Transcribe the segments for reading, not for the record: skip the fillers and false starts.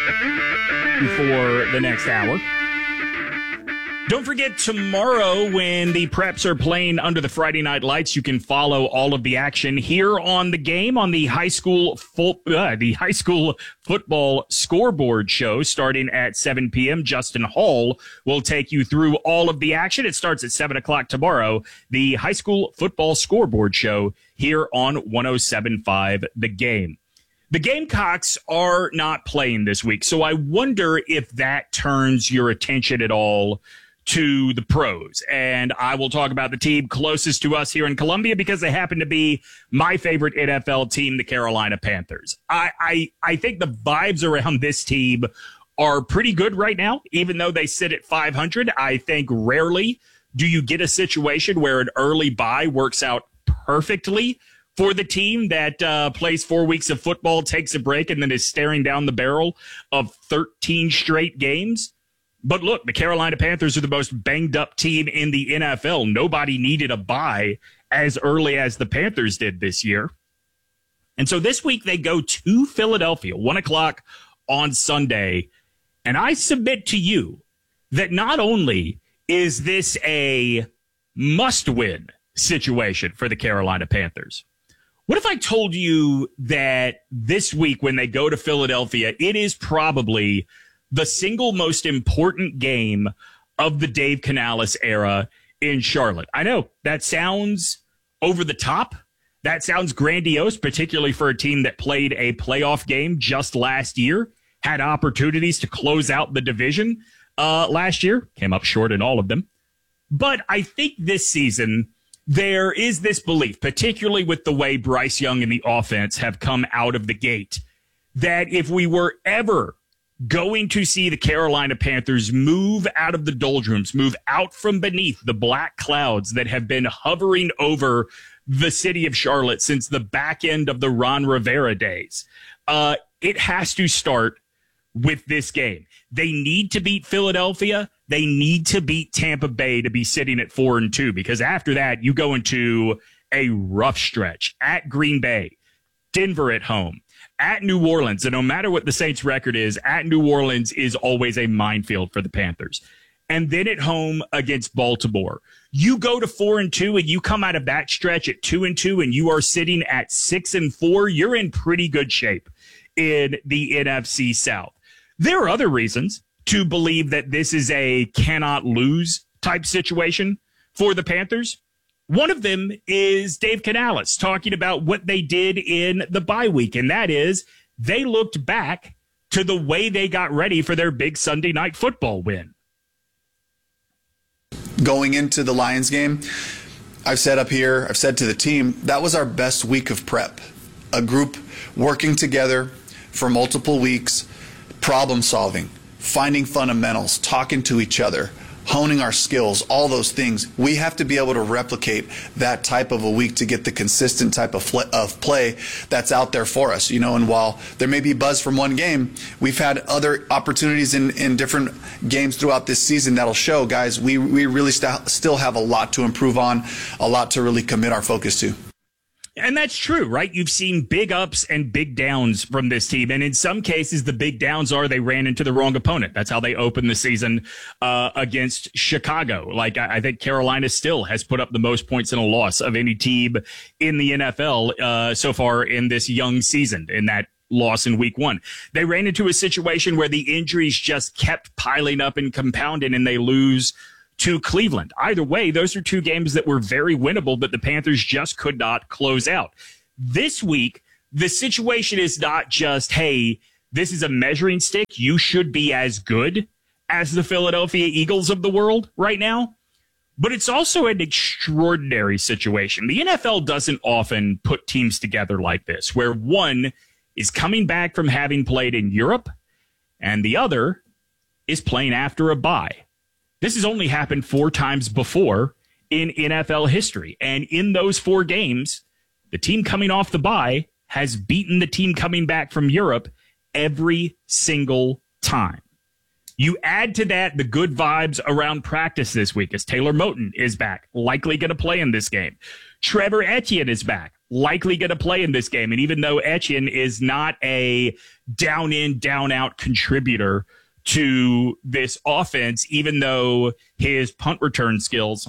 for the next hour. Don't forget, tomorrow when the Preps are playing under the Friday night lights, you can follow all of the action here on the game on the high school football scoreboard show starting at 7 p.m. Justin Hall will take you through all of the action. It starts at 7 o'clock tomorrow. The high school football scoreboard show here on 107.5 The Game. The Gamecocks are not playing this week, so I wonder if that turns your attention at all to the pros. And I will talk about the team closest to us here in Columbia because they happen to be my favorite NFL team, the Carolina Panthers. I think the vibes around this team are pretty good right now, even though they sit at 500. I think rarely do you get a situation where an early bye works out perfectly for the team that plays 4 weeks of football, takes a break, and then is staring down the barrel of 13 straight games. But look, the Carolina Panthers are the most banged up team in the NFL. Nobody needed a bye as early as the Panthers did this year. And so this week they go to Philadelphia, 1 o'clock on Sunday. And I submit to you that not only is this a must-win situation for the Carolina Panthers, what if I told you that this week when they go to Philadelphia, it is probably the single most important game of the Dave Canales era in Charlotte? I know that sounds over the top. That sounds grandiose, particularly for a team that played a playoff game just last year, had opportunities to close out the division last year, came up short in all of them. But I think this season there is this belief, particularly with the way Bryce Young and the offense have come out of the gate, that if we were ever going to see the Carolina Panthers move out of the doldrums, move out from beneath the black clouds that have been hovering over the city of Charlotte since the back end of the Ron Rivera days, it has to start with this game. They need to beat Philadelphia. They need to beat Tampa Bay to be sitting at 4-2, because after that, you go into a rough stretch at Green Bay, Denver at home, at New Orleans. And no matter what the Saints' record is, at New Orleans is always a minefield for the Panthers. And then at home against Baltimore. You go to 4-2 and you come out of that stretch at 2-2 and you are sitting at 6-4. You're in pretty good shape in the NFC South. There are other reasons to believe that this is a cannot lose type situation for the Panthers. One of them is Dave Canales talking about what they did in the bye week, and that is they looked back to the way they got ready for their big Sunday night football win. Going into the Lions game, I've said up here, I've said to the team, that was our best week of prep. A group working together for multiple weeks, problem solving, finding fundamentals, talking to each other, honing our skills, all those things. We have to be able to replicate that type of a week to get the consistent type of play that's out there for us. You know, and while there may be buzz from one game, we've had other opportunities in different games throughout this season that'll show, guys, we really still have a lot to improve on, a lot to really commit our focus to. And that's true, right? You've seen big ups and big downs from this team. And in some cases, the big downs are they ran into the wrong opponent. That's how they opened the season against Chicago. Like, I think Carolina still has put up the most points in a loss of any team in the NFL so far in this young season, in that loss in week 1. They ran into a situation where the injuries just kept piling up and compounding, and they lose to Cleveland. Either way, those are two games that were very winnable, but the Panthers just could not close out. This week, the situation is not just, hey, this is a measuring stick. You should be as good as the Philadelphia Eagles of the world right now. But it's also an extraordinary situation. The NFL doesn't often put teams together like this, where one is coming back from having played in Europe and the other is playing after a bye. This has only happened 4 times before in NFL history. And in those 4 games, the team coming off the bye has beaten the team coming back from Europe every single time. You add to that the good vibes around practice this week as Taylor Moton is back, likely going to play in this game. Trevor Etienne is back, likely going to play in this game. And even though Etienne is not a down in, down out contributor to this offense, even though his punt return skills,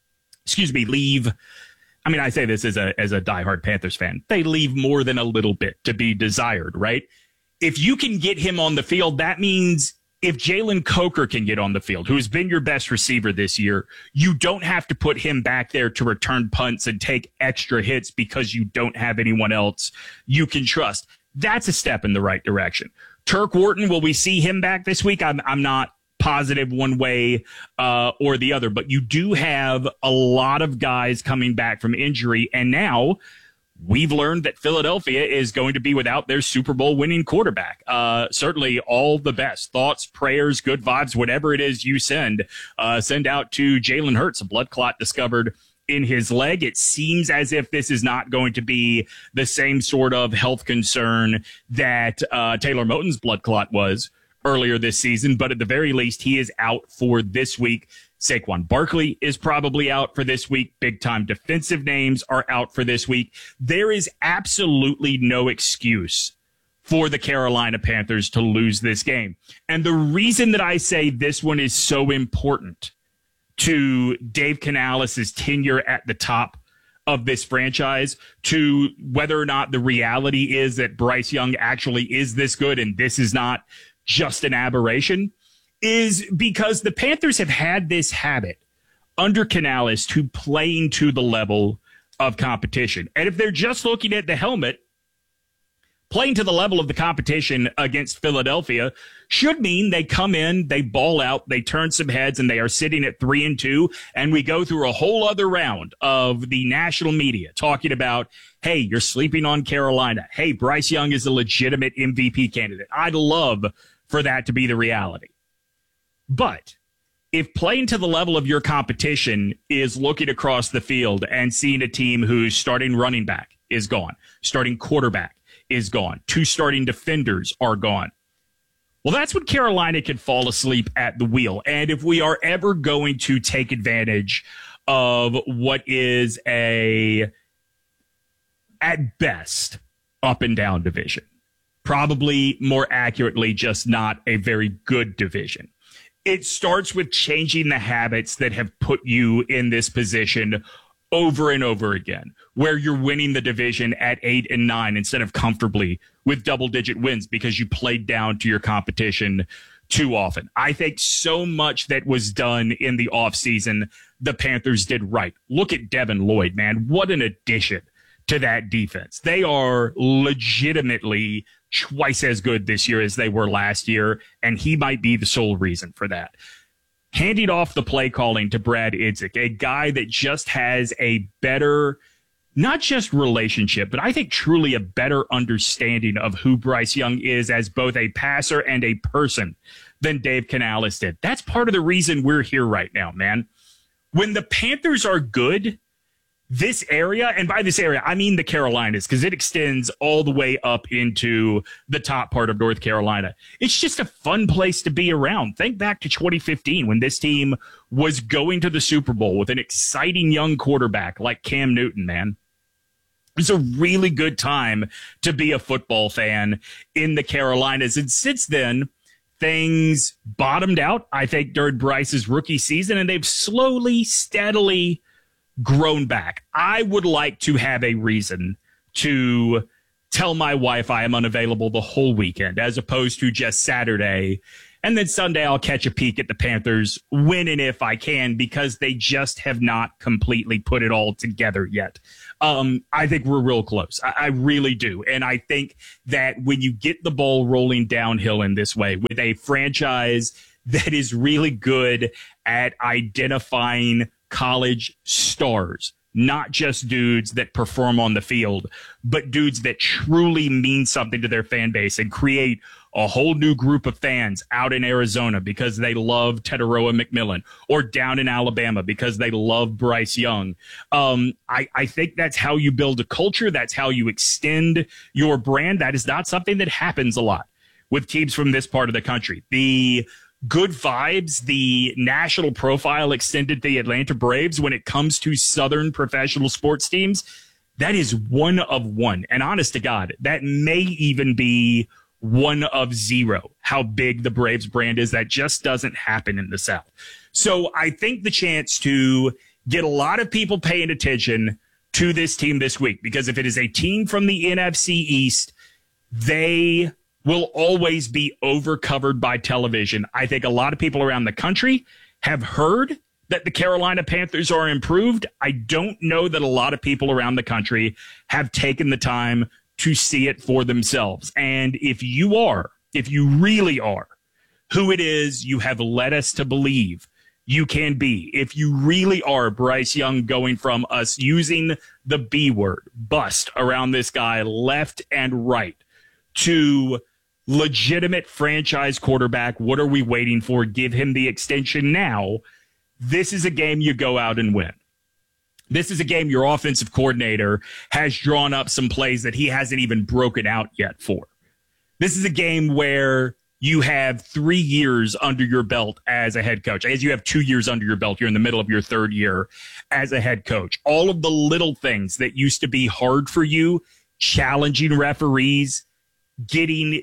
leave. I mean, I say this as a diehard Panthers fan. They leave more than a little bit to be desired, right? If you can get him on the field, that means if Jalen Coker can get on the field, who's been your best receiver this year, you don't have to put him back there to return punts and take extra hits because you don't have anyone else you can trust. That's a step in the right direction. Turk Wharton, will we see him back this week? I'm not positive one way or the other, but you do have a lot of guys coming back from injury, and now we've learned that Philadelphia is going to be without their Super Bowl winning quarterback. Certainly all the best thoughts, prayers, good vibes, whatever it is you send out to Jalen Hurts, a blood clot discovered in his leg. It seems as if this is not going to be the same sort of health concern that Taylor Moton's blood clot was earlier this season, but at the very least, he is out for this week. Saquon Barkley is probably out for this week. Big-time defensive names are out for this week. There is absolutely no excuse for the Carolina Panthers to lose this game. And the reason that I say this one is so important to Dave Canales' tenure at the top of this franchise, to whether or not the reality is that Bryce Young actually is this good and this is not just an aberration, is because the Panthers have had this habit under Canales to playing to the level of competition. And if they're just looking at the helmet, playing to the level of the competition against Philadelphia should mean they come in, they ball out, they turn some heads, and they are sitting at 3-2. And we go through a whole other round of the national media talking about, hey, you're sleeping on Carolina. Hey, Bryce Young is a legitimate MVP candidate. I'd love for that to be the reality. But if playing to the level of your competition is looking across the field and seeing a team whose starting running back is gone, starting quarterback is gone, 2 starting defenders are gone, well, that's when Carolina can fall asleep at the wheel. And if we are ever going to take advantage of what is at best, up and down division, probably more accurately, just not a very good division, it starts with changing the habits that have put you in this position over and over again, where you're winning the division at 8 and 9 instead of comfortably with double-digit wins because you played down to your competition too often. I think so much that was done in the offseason, the Panthers did right. Look at Devin Lloyd, man. What an addition to that defense. They are legitimately twice as good this year as they were last year, and he might be the sole reason for that. Handing off the play calling to Brad Idzik, a guy that just has a better, not just relationship, but I think truly a better understanding of who Bryce Young is as both a passer and a person than Dave Canales did. That's part of the reason we're here right now, man. When the Panthers are good, this area, and by this area, I mean the Carolinas, because it extends all the way up into the top part of North Carolina. It's just a fun place to be around. Think back to 2015 when this team was going to the Super Bowl with an exciting young quarterback like Cam Newton, man. It's a really good time to be a football fan in the Carolinas. And since then, things bottomed out, I think, during Bryce's rookie season, and they've slowly, steadily grown back. I would like to have a reason to tell my wife I am unavailable the whole weekend as opposed to just Saturday. And then Sunday I'll catch a peek at the Panthers when and if I can, because they just have not completely put it all together yet. I think we're real close. I really do. And I think that when you get the ball rolling downhill in this way with a franchise that is really good at identifying college stars, not just dudes that perform on the field, but dudes that truly mean something to their fan base and create a whole new group of fans out in Arizona because they love Tetaroa McMillan, or down in Alabama because they love Bryce Young. I think that's how you build a culture. That's how you extend your brand. That is not something that happens a lot with teams from this part of the country. The good vibes, the national profile extended to the Atlanta Braves when it comes to Southern professional sports teams, That is 1 of 1. And honest to God, that may even be 1 of 0, how big the Braves brand is. That just doesn't happen in the South. So I think the chance to get a lot of people paying attention to this team this week, because if it is a team from the NFC East, they will always be overcovered by television. I think a lot of people around the country have heard that the Carolina Panthers are improved. I don't know that a lot of people around the country have taken the time to see it for themselves. And if you really are who it is you have led us to believe you can be, if you really are Bryce Young, going from us using the B word, bust, around this guy left and right, to legitimate franchise quarterback, what are we waiting for? Give him the extension now. This is a game you go out and win. This is a game your offensive coordinator has drawn up some plays that he hasn't even broken out yet for. This is a game where you have 3 years under your belt as a head coach. As you have 2 years under your belt, you're in the middle of your 3rd year as a head coach. All of the little things that used to be hard for you, challenging referees, getting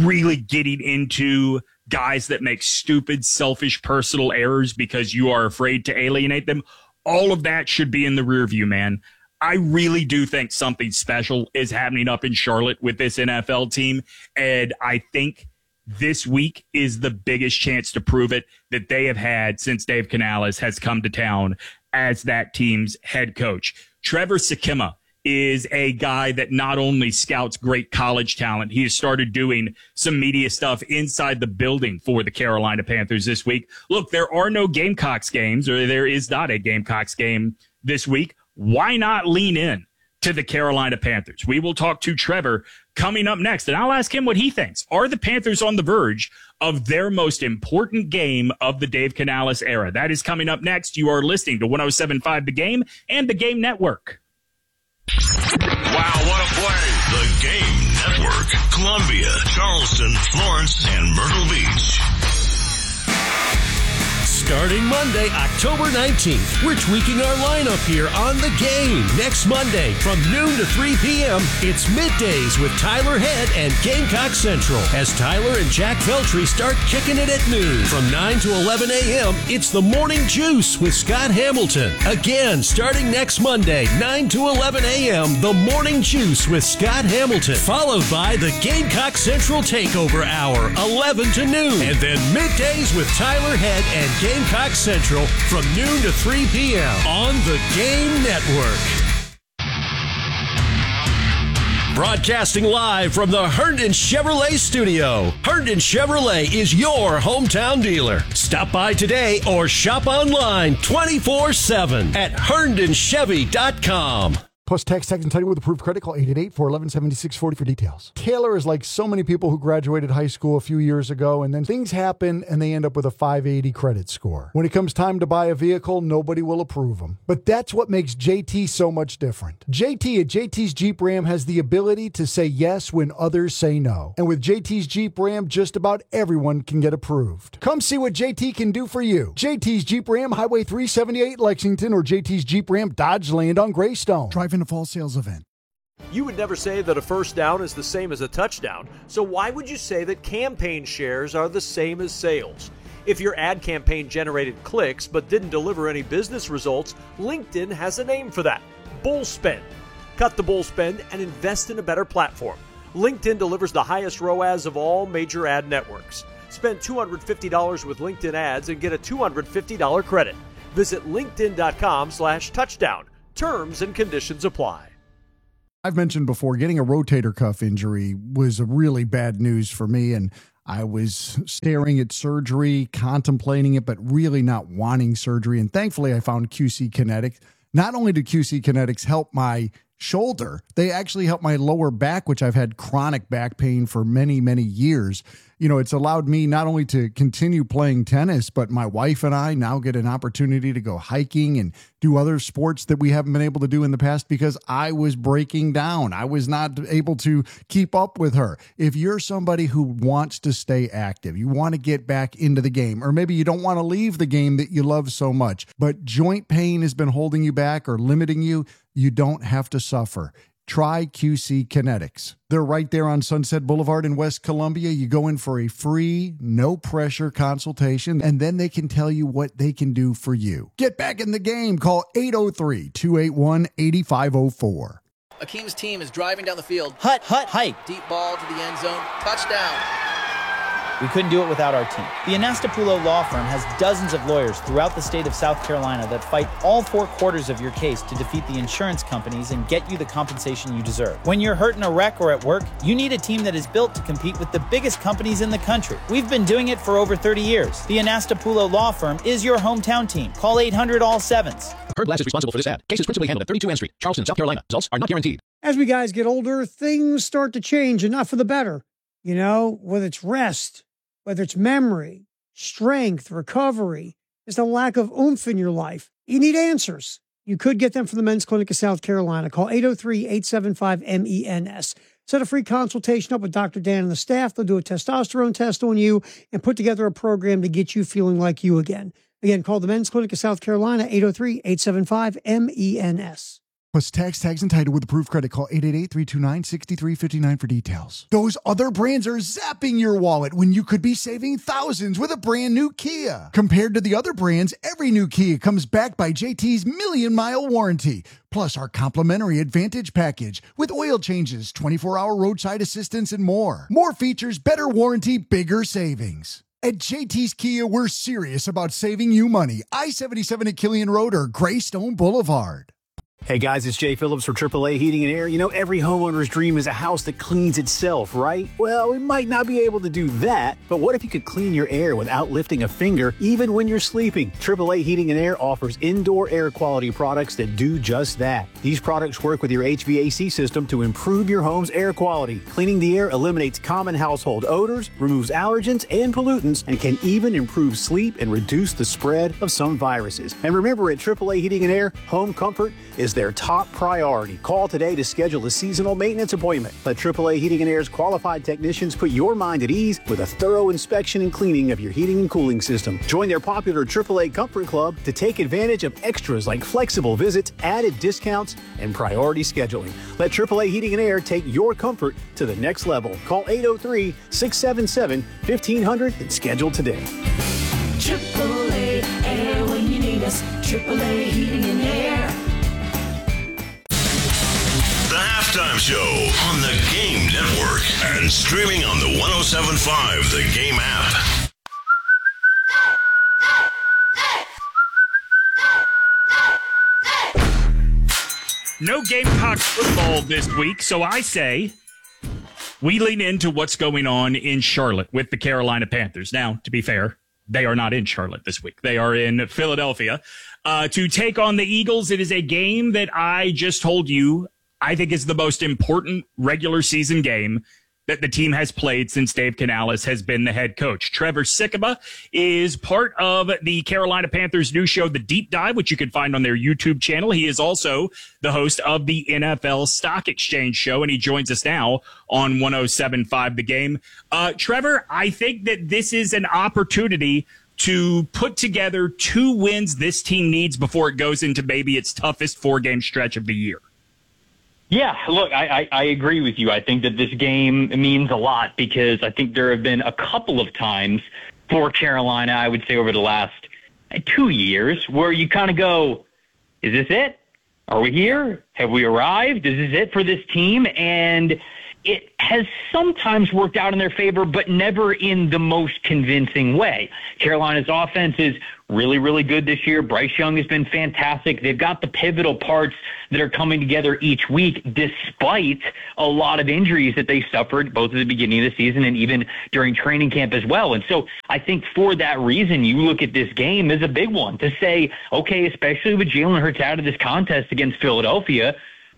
into guys that make stupid, selfish, personal errors because you are afraid to alienate them. All of that should be in the rear view, man. I really do think something special is happening up in Charlotte with this NFL team. And I think this week is the biggest chance to prove it that they have had since Dave Canales has come to town as that team's head coach. Trevor Sikkema is a guy that not only scouts great college talent, he has started doing some media stuff inside the building for the Carolina Panthers this week. Look, there are no Gamecocks games, or there is not a Gamecocks game this week. Why not lean in to the Carolina Panthers? We will talk to Trevor coming up next, and I'll ask him what he thinks. Are the Panthers on the verge of their most important game of the Dave Canales era? That is coming up next. You are listening to 107.5 The Game and The Game Network. Wow, what a play. The Game Network. Columbia, Charleston, Florence, and Myrtle Beach. Starting Monday, October 19th, we're tweaking our lineup here on The Game. Next Monday, from noon to 3 p.m., it's Middays with Tyler Head and Gamecock Central. As Tyler and Jack Veltri start kicking it at noon. From 9 to 11 a.m., it's The Morning Juice with Scott Hamilton. Again, starting next Monday, 9 to 11 a.m., The Morning Juice with Scott Hamilton. Followed by the Gamecock Central Takeover Hour, 11 to noon. And then Middays with Tyler Head and Gamecock Central from noon to 3 p.m. on the Game Network. Broadcasting live from the Herndon Chevrolet studio. Herndon Chevrolet is your hometown dealer. Stop by today or shop online 24/7 at HerndonChevy.com. Plus tax and title with approved credit. Call 888-411-7640 for details. Taylor is like so many people who graduated high school a few years ago, and then things happen and they end up with a 580 credit score. When it comes time to buy a vehicle, nobody will approve them. But that's what makes JT so much different. JT at JT's Jeep Ram has the ability to say yes when others say no. And with JT's Jeep Ram, just about everyone can get approved. Come see what JT can do for you. JT's Jeep Ram, Highway 378 Lexington, or JT's Jeep Ram Dodge Land on Greystone. Drive-in fall sales event. You would never say that a first down is the same as a touchdown, so why would you say that campaign shares are the same as sales? If your ad campaign generated clicks but didn't deliver any business results, LinkedIn has a name for that: bull spend. Cut the bull spend and invest in a better platform. LinkedIn delivers the highest ROAS of all major ad networks. Spend $250 with LinkedIn ads and get a $250 credit. Visit linkedin.com/touchdown. Terms and conditions apply. I've mentioned before, getting a rotator cuff injury was a really bad news for me, and I was staring at surgery, contemplating it, but really not wanting surgery. And thankfully, I found QC Kinetics. Not only did QC Kinetics help my shoulder, they actually helped my lower back, which I've had chronic back pain for many, many years. it's allowed me not only to continue playing tennis, but my wife and I now get an opportunity to go hiking and do other sports that we haven't been able to do in the past because I was breaking down. I was not able to keep up with her. If you're somebody who wants to stay active, you want to get back into the game, or maybe you don't want to leave the game that you love so much, but joint pain has been holding you back or limiting you, you don't have to suffer. Try QC Kinetics. They're right there on Sunset Boulevard in West Columbia. You go in for a free, no-pressure consultation, and then they can tell you what they can do for you. Get back in the game. Call 803-281-8504. Akeem's team is driving down the field. Hut, hike. Deep ball to the end zone. Touchdown. We couldn't do it without our team. The Anastapulo Law Firm has dozens of lawyers throughout the state of South Carolina that fight all 4 quarters of your case to defeat the insurance companies and get you the compensation you deserve. When you're hurt in a wreck or at work, you need a team that is built to compete with the biggest companies in the country. We've been doing it for over 30 years. The Anastapulo Law Firm is your hometown team. Call 800-ALL-7s. Heard Glass is responsible for this ad. Case is principally handled at 32 Ann Street, Charleston, South Carolina. Results are not guaranteed. As we guys get older, things start to change, and not for the better. Whether it's rest, whether it's memory, strength, recovery, there's a lack of oomph in your life. You need answers. You could get them from the Men's Clinic of South Carolina. Call 803-875-MENS. Set a free consultation up with Dr. Dan and the staff. They'll do a testosterone test on you and put together a program to get you feeling like you again. Again, call the Men's Clinic of South Carolina, 803-875-MENS. Plus tags and title with approved credit. Call 888-329-6359 for details. Those other brands are zapping your wallet when you could be saving thousands with a brand new Kia. Compared to the other brands, every new Kia comes backed by JT's million-mile warranty. Plus our complimentary Advantage package with oil changes, 24-hour roadside assistance, and more. More features, better warranty, bigger savings. At JT's Kia, we're serious about saving you money. I-77 at Killian Road or Greystone Boulevard. Hey guys, it's Jay Phillips for AAA Heating and Air. Every homeowner's dream is a house that cleans itself, right? Well, we might not be able to do that, but what if you could clean your air without lifting a finger, even when you're sleeping? AAA Heating and Air offers indoor air quality products that do just that. These products work with your HVAC system to improve your home's air quality. Cleaning the air eliminates common household odors, removes allergens and pollutants, and can even improve sleep and reduce the spread of some viruses. And remember, at AAA Heating and Air, home comfort is their top priority. Call today to schedule a seasonal maintenance appointment. Let AAA Heating and Air's qualified technicians put your mind at ease with a thorough inspection and cleaning of your heating and cooling system. Join their popular AAA Comfort Club to take advantage of extras like flexible visits, added discounts, and priority scheduling. Let AAA Heating and Air take your comfort to the next level. Call 803-677-1500 and schedule today. AAA Air when you need us. AAA Heating and Air. The Halftime Show on the Game Network and streaming on the 107.5 The Game app. No Gamecocks football this week, so I say we lean into what's going on in Charlotte with the Carolina Panthers. Now, to be fair, they are not in Charlotte this week. They are in Philadelphia to take on the Eagles. It is a game that I just told you I think is the most important regular season game that the team has played since Dave Canales has been the head coach. Trevor Sikkema is part of the Carolina Panthers new show, The Deep Dive, which you can find on their YouTube channel. He is also the host of the NFL Stock Exchange show, and he joins us now on 107.5 The Game. Trevor, I think that this is an opportunity to put together 2 wins this team needs before it goes into maybe its toughest 4-game stretch of the year. Yeah, look, I agree with you. I think that this game means a lot because I think there have been a couple of times for Carolina, I would say over the last 2 years, where you kind of go, is this it? Are we here? Have we arrived? Is this it for this team? And it has sometimes worked out in their favor, but never in the most convincing way. Carolina's offense is really, really good this year. Bryce Young has been fantastic. They've got the pivotal parts that are coming together each week, despite a lot of injuries that they suffered, both at the beginning of the season and even during training camp as well. And so I think for that reason, you look at this game as a big one to say, okay, especially with Jalen Hurts out of this contest against Philadelphia,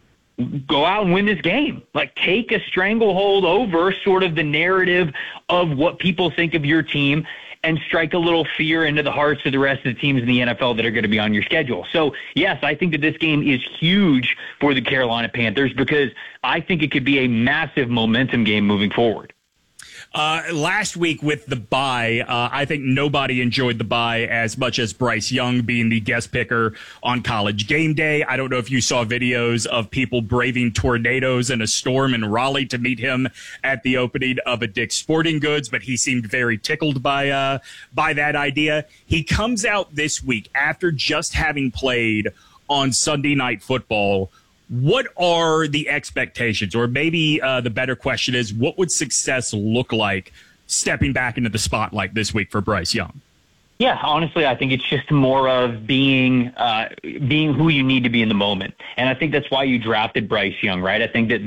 go out and win this game. Like, take a stranglehold over sort of the narrative of what people think of your team and strike a little fear into the hearts of the rest of the teams in the NFL that are going to be on your schedule. So, yes, I think that this game is huge for the Carolina Panthers because I think it could be a massive momentum game moving forward. Last week with the bye, I think nobody enjoyed the bye as much as Bryce Young being the guest picker on College Game Day. I don't know if you saw videos of people braving tornadoes and a storm in Raleigh to meet him at the opening of a Dick's Sporting Goods, but he seemed very tickled by that idea. He comes out this week after just having played on Sunday Night Football. What are the expectations? Or maybe the better question is, what would success look like stepping back into the spotlight this week for Bryce Young? Yeah, honestly, I think it's just more of being who you need to be in the moment. And I think that's why you drafted Bryce Young, right? I think that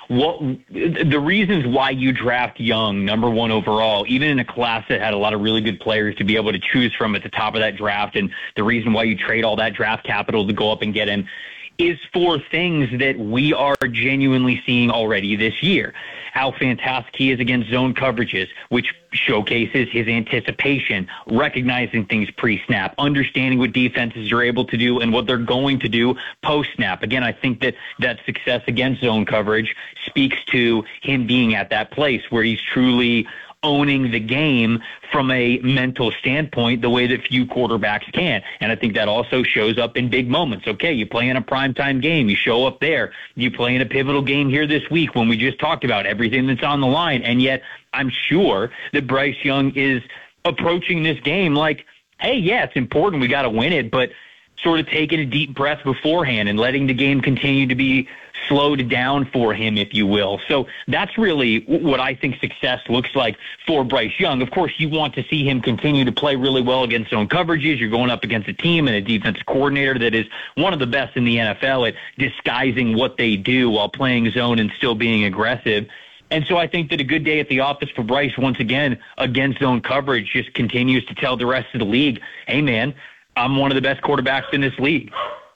the reasons why you draft Young, number one overall, even in a class that had a lot of really good players to be able to choose from at the top of that draft, and the reason why you trade all that draft capital to go up and get him, is for things that we are genuinely seeing already this year. How fantastic he is against zone coverages, which showcases his anticipation, recognizing things pre-snap, understanding what defenses are able to do and what they're going to do post-snap. Again, I think that success against zone coverage speaks to him being at that place where he's truly owning the game from a mental standpoint the way that few quarterbacks can. And I think that also shows up in big moments. Okay, you play in a primetime game, you show up there, you play in a pivotal game here this week when we just talked about everything that's on the line. And yet I'm sure that Bryce Young is approaching this game like, hey, yeah, it's important, we got to win it, but sort of taking a deep breath beforehand and letting the game continue to be slowed down for him, if you will. So that's really what I think success looks like for Bryce Young. Of course, you want to see him continue to play really well against zone coverages. You're going up against a team and a defensive coordinator that is one of the best in the NFL at disguising what they do while playing zone and still being aggressive. And so I think that a good day at the office for Bryce, once again, against zone coverage, just continues to tell the rest of the league, hey, man, I'm one of the best quarterbacks in this league.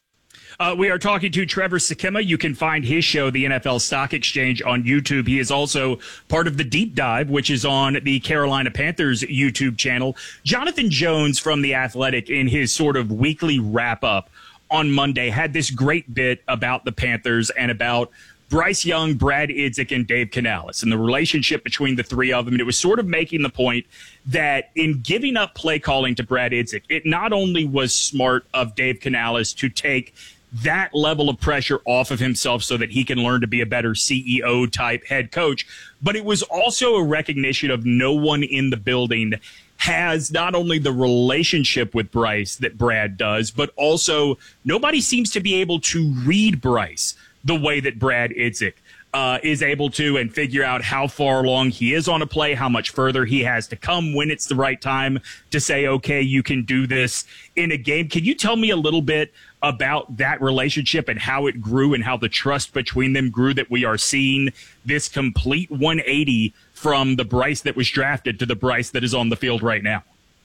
We are talking to Trevor Sakema. You can find his show, the NFL Stock Exchange, on YouTube. He is also part of the Deep Dive, which is on the Carolina Panthers YouTube channel. Jonathan Jones from The Athletic, in his sort of weekly wrap-up on Monday, had this great bit about the Panthers and about Bryce Young, Brad Idzik, and Dave Canales, and the relationship between the three of them. And it was sort of making the point that in giving up play calling to Brad Idzik, it not only was smart of Dave Canales to take that level of pressure off of himself so that he can learn to be a better CEO type head coach, but it was also a recognition of no one in the building has not only the relationship with Bryce that Brad does, but also nobody seems to be able to read Bryce the way that Brad Idzik is able to, and figure out how far along he is on a play, how much further he has to come when it's the right time to say, okay, you can do this in a game. Can you tell me a little bit about that relationship and how it grew and how the trust between them grew, that we are seeing this complete 180 from the Bryce that was drafted to the Bryce that is on the field right now?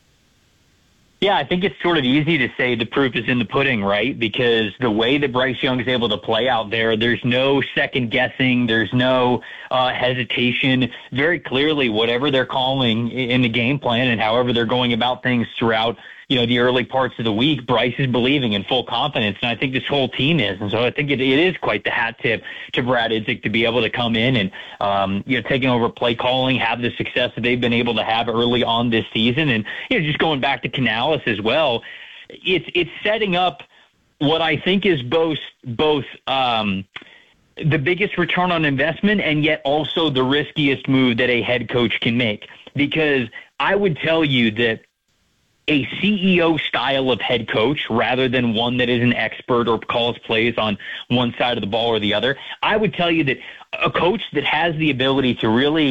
Yeah, I think it's sort of easy to say the proof is in the pudding, right? Because the way that Bryce Young is able to play out there, there's no second guessing. There's no hesitation. Very clearly, whatever they're calling in the game plan and however they're going about things throughout, the early parts of the week, Bryce is believing in full confidence, and I think this whole team is. And so I think it is quite the hat tip to Brad Idzik to be able to come in and, taking over play calling, have the success that they've been able to have early on this season. And, just going back to Canales as well, it's setting up what I think is both the biggest return on investment and yet also the riskiest move that a head coach can make. Because I would tell you that a CEO style of head coach, rather than one that is an expert or calls plays on one side of the ball or the other, I would tell you that a coach that has the ability to really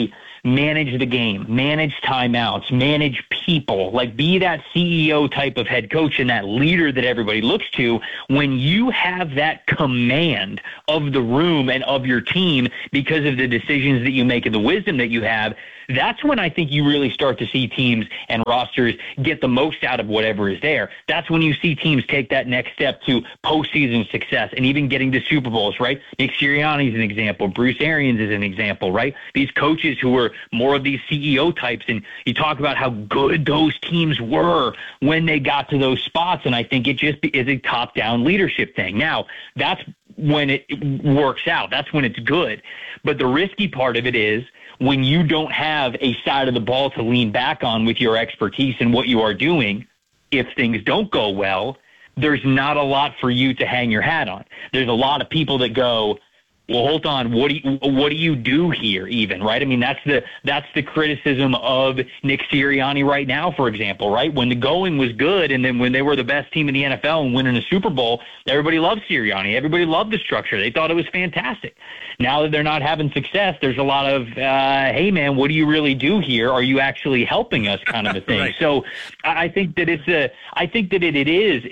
manage the game, manage timeouts, manage people, like be that CEO type of head coach and that leader that everybody looks to. When you have that command of the room and of your team because of the decisions that you make and the wisdom that you have, that's when I think you really start to see teams and rosters get the most out of whatever is there. That's when you see teams take that next step to postseason success and even getting to Super Bowls, right? Nick Sirianni is an example. Bruce Arians is an example, right? These coaches who were more of these CEO types, and you talk about how good those teams were when they got to those spots, and I think it just is a top-down leadership thing. Now, that's when it works out. That's when it's good. But the risky part of it is when you don't have a side of the ball to lean back on with your expertise and what you are doing, if things don't go well, there's not a lot for you to hang your hat on. There's a lot of people that go, well, hold on, what do you do here even, right? I mean, that's the criticism of Nick Sirianni right now, for example, right? When the going was good and then when they were the best team in the NFL and winning a Super Bowl, everybody loved Sirianni. Everybody loved the structure. They thought it was fantastic. Now that they're not having success, there's a lot of, hey, man, what do you really do here? Are you actually helping us kind of a thing? Right. So I think that it is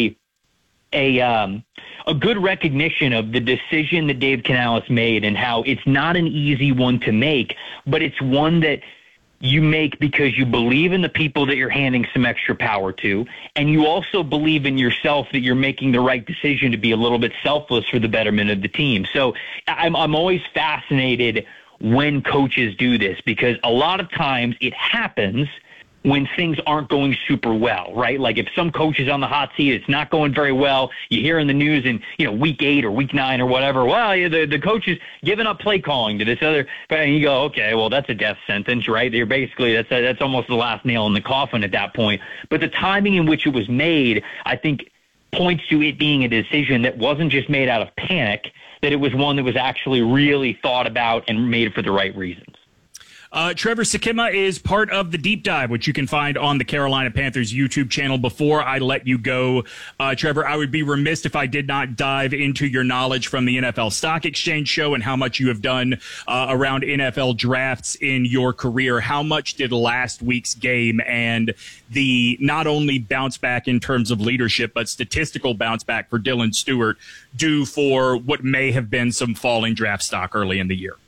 a good recognition of the decision that Dave Canales made and how it's not an easy one to make, but it's one that you make because you believe in the people that you're handing some extra power to, and you also believe in yourself that you're making the right decision to be a little bit selfless for the betterment of the team. So I'm always fascinated when coaches do this because a lot of times it happens when things aren't going super well, right? Like if some coach is on the hot seat, it's not going very well. You hear in the news in, week 8 or week 9 or whatever, well, the coach is giving up play calling to this other, and you go, okay, well, that's a death sentence, right? You're basically, that's almost the last nail in the coffin at that point. But the timing in which it was made, I think, points to it being a decision that wasn't just made out of panic, that it was one that was actually really thought about and made for the right reasons. Trevor Sikkema is part of the Deep Dive, which you can find on the Carolina Panthers YouTube channel. Before I let you go, Trevor, I would be remiss if I did not dive into your knowledge from the NFL Stock Exchange show and how much you have done around NFL drafts in your career. How much did last week's game and the not only bounce back in terms of leadership, but statistical bounce back for Dylan Stewart do for what may have been some falling draft stock early in the year?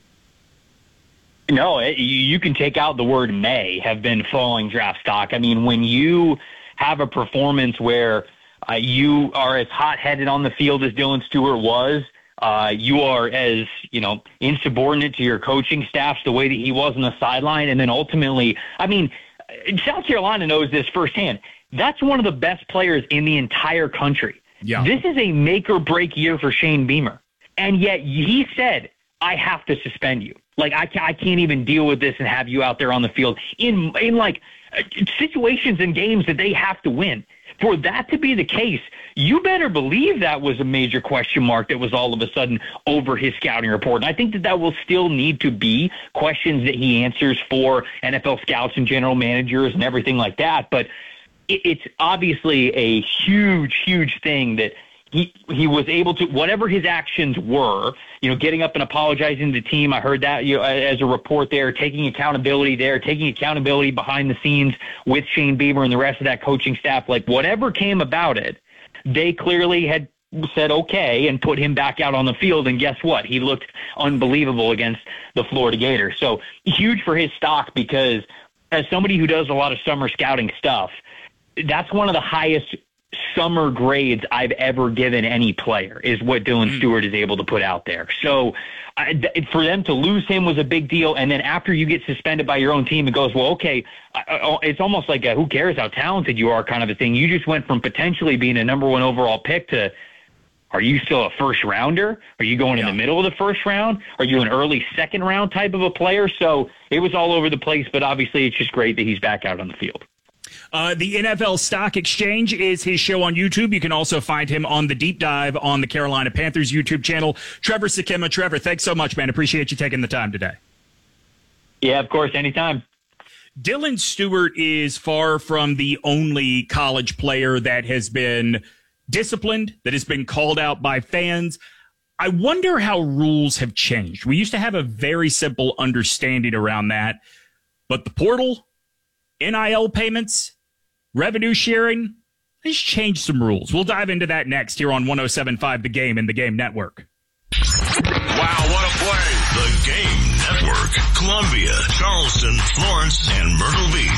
No, you can take out the word may have been falling draft stock. I mean, when you have a performance where you are as hot-headed on the field as Dylan Stewart was, you are as, insubordinate to your coaching staff the way that he was on the sideline, and then ultimately, I mean, South Carolina knows this firsthand. That's one of the best players in the entire country. Yeah. This is a make-or-break year for Shane Beamer, and yet he said, I have to suspend you. Like, I can't even deal with this and have you out there on the field in like situations and games that they have to win. For that to be the case, you better believe that was a major question mark that was all of a sudden over his scouting report. And I think that will still need to be questions that he answers for NFL scouts and general managers and everything like that. But it's obviously a huge, huge thing that he was able to, whatever his actions were, getting up and apologizing to the team. I heard that as a report there, taking accountability behind the scenes with Shane Beamer and the rest of that coaching staff. Like whatever came about it, they clearly had said okay and put him back out on the field. And guess what? He looked unbelievable against the Florida Gators. So huge for his stock because as somebody who does a lot of summer scouting stuff, that's one of the highest summer grades I've ever given any player is what Dylan Stewart is able to put out there. So for them to lose him was a big deal. And then after you get suspended by your own team, it goes, well, okay, it's almost like who cares how talented you are kind of a thing. You just went from potentially being a number 1 overall pick to, are you still a first rounder? Are you going in the middle of the first round? Are you an early second round type of a player? So it was all over the place, but obviously it's just great that he's back out on the field. The NFL Stock Exchange is his show on YouTube. You can also find him on the Deep Dive on the Carolina Panthers YouTube channel. Trevor Sikkema. Trevor, thanks so much, man. Appreciate you taking the time today. Yeah, of course. Anytime. Dylan Stewart is far from the only college player that has been disciplined, that has been called out by fans. I wonder how rules have changed. We used to have a very simple understanding around that, but the portal, NIL payments, revenue sharing, has changed some rules. We'll dive into that next here on 107.5 The Game and The Game Network. Wow, what a play. The Game Network. Columbia, Charleston, Florence, and Myrtle Beach.